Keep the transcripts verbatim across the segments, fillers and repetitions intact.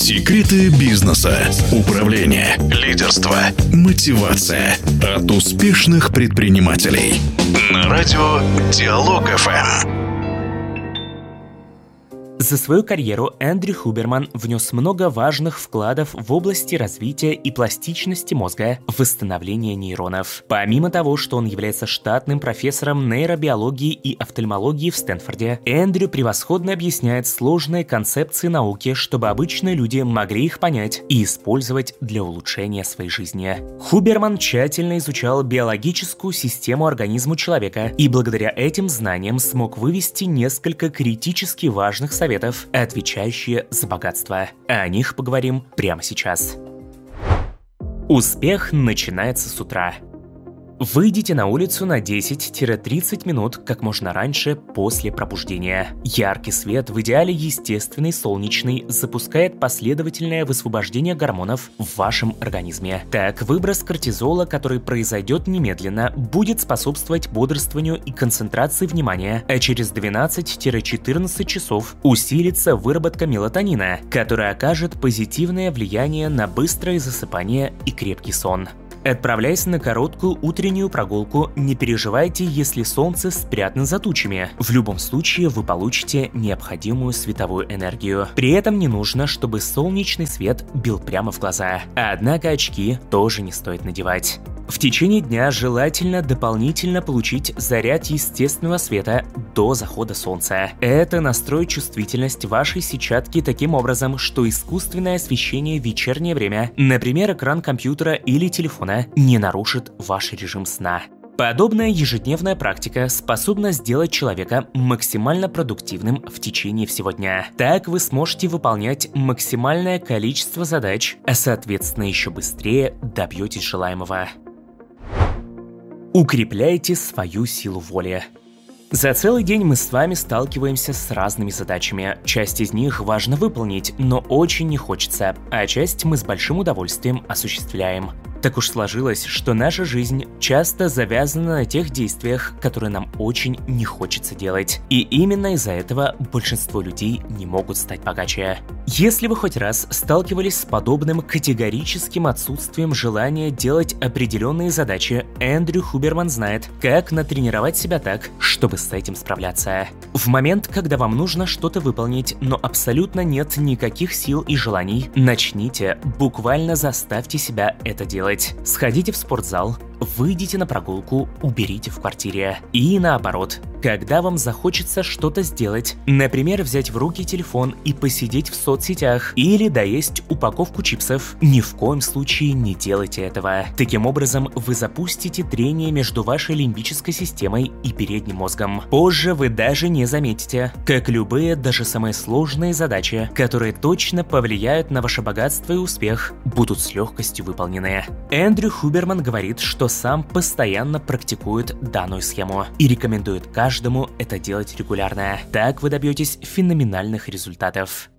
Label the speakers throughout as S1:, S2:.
S1: Секреты бизнеса, управления, лидерства, мотивация от успешных предпринимателей. На радио Диалог эф эм.
S2: За свою карьеру Эндрю Хуберман внес много важных вкладов в области развития и пластичности мозга, восстановления нейронов. Помимо того, что он является штатным профессором нейробиологии и офтальмологии в Стэнфорде, Эндрю превосходно объясняет сложные концепции науки, чтобы обычные люди могли их понять и использовать для улучшения своей жизни. Хуберман тщательно изучал биологическую систему организма человека и благодаря этим знаниям смог вывести несколько критически важных советов, отвечающие за богатство. О них поговорим прямо сейчас. Успех начинается с утра. Выйдите на улицу на десять-тридцать минут как можно раньше после пробуждения. Яркий свет, в идеале естественный, солнечный, запускает последовательное высвобождение гормонов в вашем организме. Так, выброс кортизола, который произойдет немедленно, будет способствовать бодрствованию и концентрации внимания, а через двенадцать-четырнадцать часов усилится выработка мелатонина, которая окажет позитивное влияние на быстрое засыпание и крепкий сон. Отправляясь на короткую утреннюю прогулку, не переживайте, если солнце спрятано за тучами. В любом случае вы получите необходимую световую энергию. При этом не нужно, чтобы солнечный свет бил прямо в глаза. Однако очки тоже не стоит надевать. В течение дня желательно дополнительно получить заряд естественного света до захода солнца. Это настроит чувствительность вашей сетчатки таким образом, что искусственное освещение в вечернее время, например, экран компьютера или телефона, не нарушит ваш режим сна. Подобная ежедневная практика способна сделать человека максимально продуктивным в течение всего дня. Так вы сможете выполнять максимальное количество задач, а соответственно еще быстрее добьетесь желаемого. Укрепляйте свою силу воли. За целый день мы с вами сталкиваемся с разными задачами. Часть из них важно выполнить, но очень не хочется, а часть мы с большим удовольствием осуществляем. Так уж сложилось, что наша жизнь часто завязана на тех действиях, которые нам очень не хочется делать. И именно из-за этого большинство людей не могут стать богаче. Если вы хоть раз сталкивались с подобным категорическим отсутствием желания делать определенные задачи, Эндрю Хуберман знает, как натренировать себя так, чтобы с этим справляться. В момент, когда вам нужно что-то выполнить, но абсолютно нет никаких сил и желаний, начните, буквально заставьте себя это делать. Сходите в спортзал, выйдите на прогулку, уберите в квартире. И наоборот, когда вам захочется что-то сделать, например, взять в руки телефон и посидеть в соцсетях или доесть упаковку чипсов, ни в коем случае не делайте этого. Таким образом, вы запустите трение между вашей лимбической системой и передним мозгом. Позже вы даже не заметите, как любые, даже самые сложные задачи, которые точно повлияют на ваше богатство и успех, будут с легкостью выполнены. Эндрю Хуберман говорит, что сам постоянно практикует данную схему и рекомендует каждому это делать регулярно. Так вы добьетесь феноменальных результатов.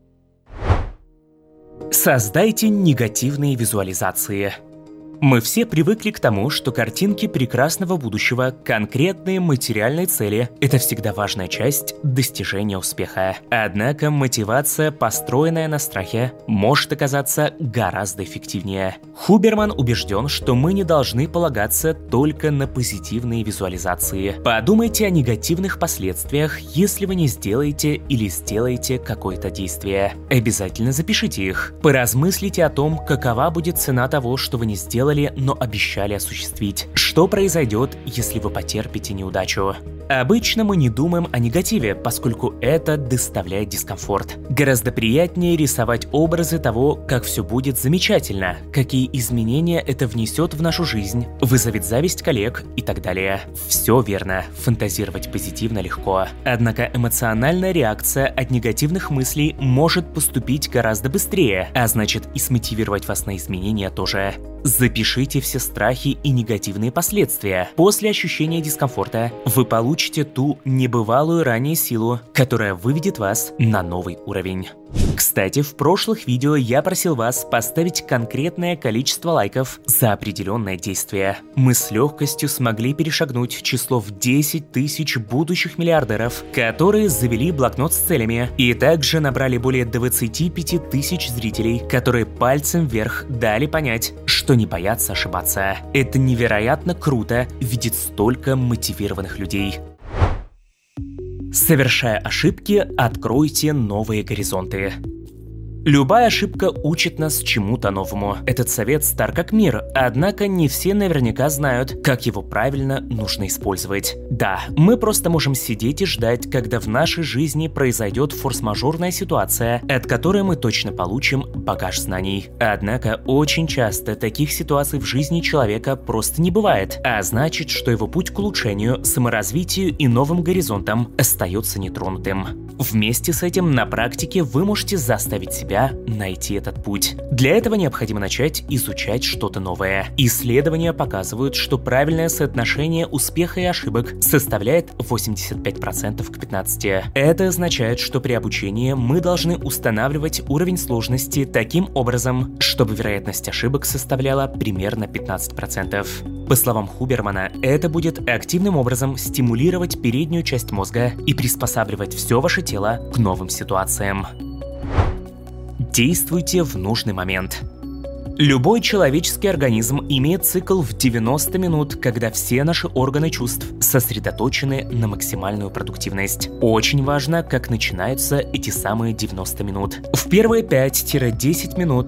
S2: Создайте негативные визуализации. Мы все привыкли к тому, что картинки прекрасного будущего, конкретные материальные цели – это всегда важная часть достижения успеха. Однако мотивация, построенная на страхе, может оказаться гораздо эффективнее. Хуберман убежден, что мы не должны полагаться только на позитивные визуализации. Подумайте о негативных последствиях, если вы не сделаете или сделаете какое-то действие. Обязательно запишите их. Поразмыслите о том, какова будет цена того, что вы не сделали, но обещали осуществить. Что произойдет, если вы потерпите неудачу? Обычно мы не думаем о негативе, поскольку это доставляет дискомфорт. Гораздо приятнее рисовать образы того, как все будет замечательно, какие изменения это внесет в нашу жизнь, вызовет зависть коллег и так далее. Все верно, фантазировать позитивно легко. Однако эмоциональная реакция от негативных мыслей может поступить гораздо быстрее, а значит и смотивировать вас на изменения тоже. Запишите все страхи и негативные последствия. После ощущения дискомфорта вы получите получите ту небывалую ранее силу, которая выведет вас на новый уровень. Кстати, в прошлых видео я просил вас поставить конкретное количество лайков за определенное действие. Мы с легкостью смогли перешагнуть число в десять тысяч будущих миллиардеров, которые завели блокнот с целями, и также набрали более двадцати пяти тысяч зрителей, которые пальцем вверх дали понять, что не боятся ошибаться. Это невероятно круто видеть столько мотивированных людей. Совершая ошибки, откройте новые горизонты. Любая ошибка учит нас чему-то новому. Этот совет стар как мир, однако не все наверняка знают, как его правильно нужно использовать. Да, мы просто можем сидеть и ждать, когда в нашей жизни произойдет форс-мажорная ситуация, от которой мы точно получим багаж знаний. Однако очень часто таких ситуаций в жизни человека просто не бывает, а значит, что его путь к улучшению, саморазвитию и новым горизонтам остается нетронутым. Вместе с этим на практике вы можете заставить себя найти этот путь. Для этого необходимо начать изучать что-то новое. Исследования показывают, что правильное соотношение успеха и ошибок составляет восемьдесят пять процентов к пятнадцати процентам. Это означает, что при обучении мы должны устанавливать уровень сложности таким образом, чтобы вероятность ошибок составляла примерно пятнадцать процентов. По словам Хубермана, это будет активным образом стимулировать переднюю часть мозга и приспосабливать все ваше тело к новым ситуациям. Действуйте в нужный момент. Любой человеческий организм имеет цикл в девяносто минут, когда все наши органы чувств сосредоточены на максимальную продуктивность. Очень важно, как начинаются эти самые девяносто минут. В первые пять-десять минут